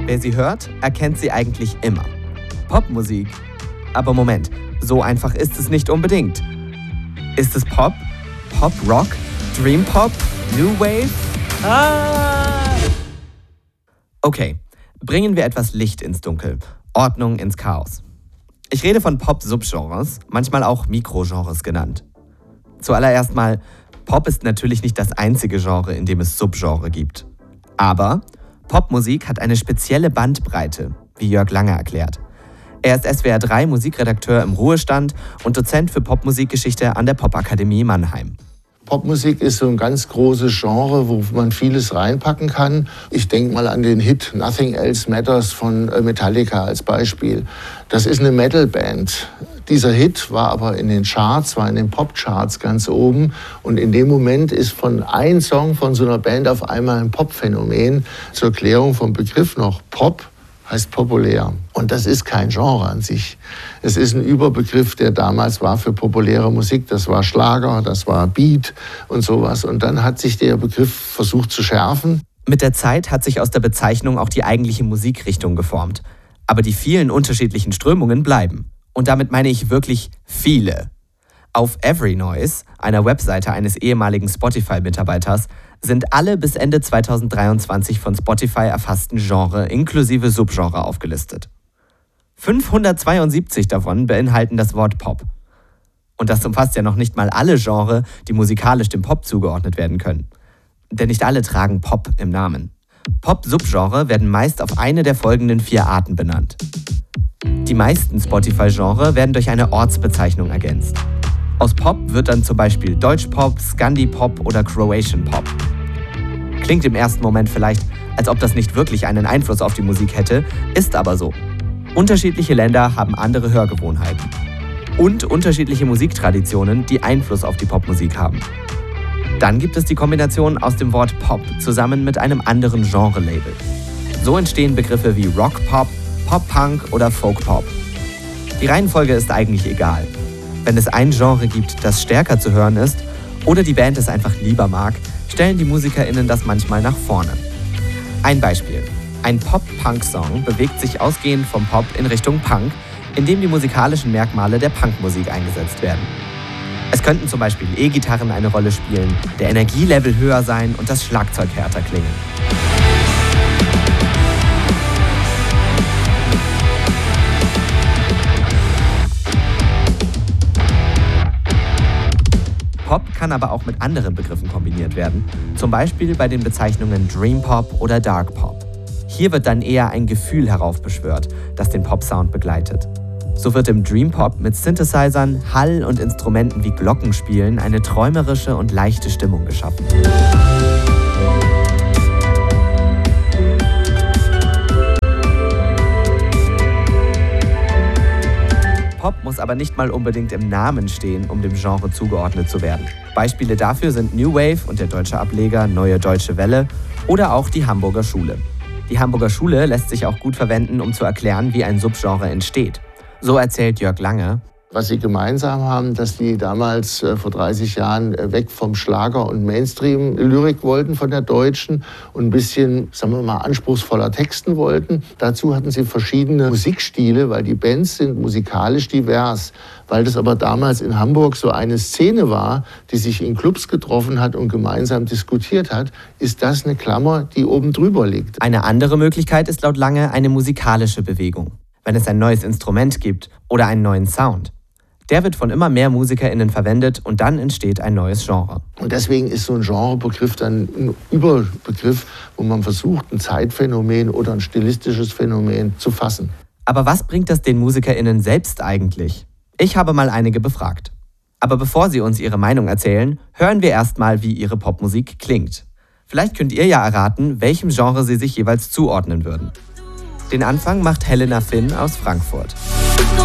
Wer sie hört, erkennt sie eigentlich immer. Popmusik. Aber Moment, so einfach ist es nicht unbedingt. Ist es Pop? Pop Rock? Dream Pop? New Wave? Okay, bringen wir etwas Licht ins Dunkel, Ordnung ins Chaos. Ich rede von Pop-Subgenres, manchmal auch Mikrogenres genannt. Zuallererst mal, Pop ist natürlich nicht das einzige Genre, in dem es Subgenre gibt. Aber Popmusik hat eine spezielle Bandbreite, wie Jörg Lange erklärt. Er ist SWR3 Musikredakteur im Ruhestand und Dozent für Popmusikgeschichte an der Popakademie Mannheim. Popmusik ist so ein ganz großes Genre, wo man vieles reinpacken kann. Ich denke mal an den Hit Nothing Else Matters von Metallica als Beispiel. Das ist eine Metalband. Dieser Hit war aber in den Charts, war in den Popcharts ganz oben. Und in dem Moment ist von einem Song von so einer Band auf einmal ein Popphänomen. Zur Klärung vom Begriff noch Pop heißt populär. Und das ist kein Genre an sich. Es ist ein Überbegriff, der damals war für populäre Musik. Das war Schlager, das war Beat und sowas. Und dann hat sich der Begriff versucht zu schärfen. Mit der Zeit hat sich aus der Bezeichnung auch die eigentliche Musikrichtung geformt. Aber die vielen unterschiedlichen Strömungen bleiben. Und damit meine ich wirklich viele. Auf Every Noise, einer Webseite eines ehemaligen Spotify-Mitarbeiters, sind alle bis Ende 2023 von Spotify erfassten Genre inklusive Subgenre aufgelistet. 572 davon beinhalten das Wort Pop. Und das umfasst ja noch nicht mal alle Genre, die musikalisch dem Pop zugeordnet werden können. Denn nicht alle tragen Pop im Namen. Pop-Subgenre werden meist auf eine der folgenden 4 Arten benannt. Die meisten Spotify-Genre werden durch eine Ortsbezeichnung ergänzt. Aus Pop wird dann zum Beispiel Deutschpop, Scandi-Pop oder Croatian Pop. Klingt im ersten Moment vielleicht, als ob das nicht wirklich einen Einfluss auf die Musik hätte, ist aber so. Unterschiedliche Länder haben andere Hörgewohnheiten. Und unterschiedliche Musiktraditionen, die Einfluss auf die Popmusik haben. Dann gibt es die Kombination aus dem Wort Pop zusammen mit einem anderen Genre-Label. So entstehen Begriffe wie Rock-Pop, Pop-Punk oder Folk-Pop. Die Reihenfolge ist eigentlich egal. Wenn es ein Genre gibt, das stärker zu hören ist oder die Band es einfach lieber mag, stellen die MusikerInnen das manchmal nach vorne. Ein Beispiel. Ein Pop-Punk-Song bewegt sich ausgehend vom Pop in Richtung Punk, indem die musikalischen Merkmale der Punkmusik eingesetzt werden. Es könnten zum Beispiel E-Gitarren eine Rolle spielen, der Energielevel höher sein und das Schlagzeug härter klingen. Pop kann aber auch mit anderen Begriffen kombiniert werden, zum Beispiel bei den Bezeichnungen Dream Pop oder Dark Pop. Hier wird dann eher ein Gefühl heraufbeschwört, das den Pop-Sound begleitet. So wird im Dream Pop mit Synthesizern, Hall und Instrumenten wie Glockenspielen eine träumerische und leichte Stimmung geschaffen. Pop muss aber nicht mal unbedingt im Namen stehen, um dem Genre zugeordnet zu werden. Beispiele dafür sind New Wave und der deutsche Ableger Neue Deutsche Welle oder auch die Hamburger Schule. Die Hamburger Schule lässt sich auch gut verwenden, um zu erklären, wie ein Subgenre entsteht. So erzählt Jörg Lange. Was sie gemeinsam haben, dass die damals vor 30 Jahren weg vom Schlager und Mainstream-Lyrik wollten von der Deutschen und ein bisschen, sagen wir mal, anspruchsvoller texten wollten. Dazu hatten sie verschiedene Musikstile, weil die Bands sind musikalisch divers. Weil das aber damals in Hamburg so eine Szene war, die sich in Clubs getroffen hat und gemeinsam diskutiert hat, ist das eine Klammer, die oben drüber liegt. Eine andere Möglichkeit ist laut Lange eine musikalische Bewegung. Wenn es ein neues Instrument gibt oder einen neuen Sound. Der wird von immer mehr MusikerInnen verwendet und dann entsteht ein neues Genre. Und deswegen ist so ein Genrebegriff dann ein Überbegriff, wo man versucht, ein Zeitphänomen oder ein stilistisches Phänomen zu fassen. Aber was bringt das den MusikerInnen selbst eigentlich? Ich habe mal einige befragt. Aber bevor sie uns ihre Meinung erzählen, hören wir erstmal, wie ihre Popmusik klingt. Vielleicht könnt ihr ja erraten, welchem Genre sie sich jeweils zuordnen würden. Den Anfang macht Helena Finn aus Frankfurt.